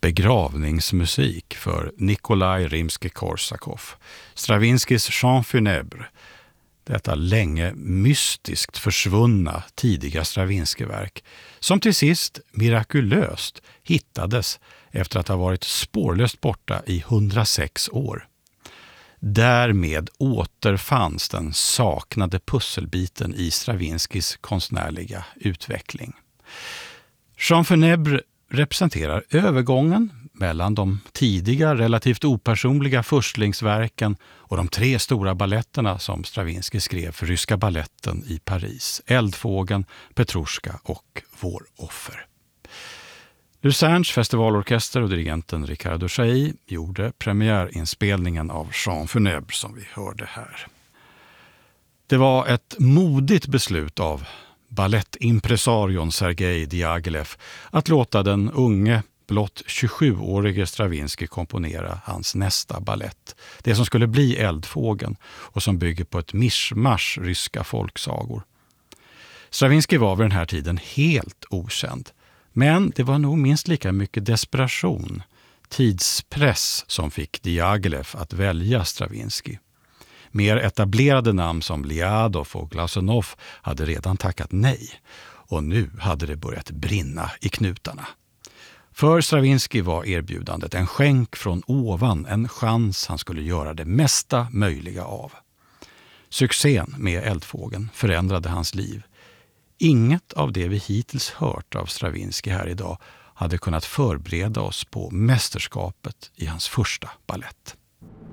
begravningsmusik för Nikolaj Rimsky-Korsakov, Stravinskys Chant funèbre, detta länge mystiskt försvunna tidiga Stravinsky-verk, som till sist mirakulöst hittades efter att ha varit spårlöst borta i 106 år. Därmed återfanns den saknade pusselbiten i Stravinskys konstnärliga utveckling. Chant funèbre representerar övergången mellan de tidiga relativt opersonliga förstlingsverken och de 3 stora balletterna som Stravinsky skrev för Ryska balletten i Paris: Eldfågeln, Petrushka och Vår offer. Lucernes festivalorkester och dirigenten Riccardo Chailly gjorde premiärinspelningen av Chant funèbre som vi hörde här. Det var ett modigt beslut av ballettimpresarion Sergej Diaghilev att låta den unge, blott 27-årige Stravinsky komponera hans nästa ballett. Det som skulle bli Eldfågeln och som bygger på ett mischmasch ryska folksagor. Stravinsky var vid den här tiden helt okänd. Men det var nog minst lika mycket desperation, tidspress som fick Diaghilev att välja Stravinsky. Mer etablerade namn som Liadov och Glazunov hade redan tackat nej, och nu hade det börjat brinna i knutarna. För Stravinsky var erbjudandet en skänk från ovan, en chans han skulle göra det mesta möjliga av. Succén med Eldfågeln förändrade hans liv. Inget av det vi hittills hört av Stravinsky här idag hade kunnat förbereda oss på mästerskapet i hans första ballett.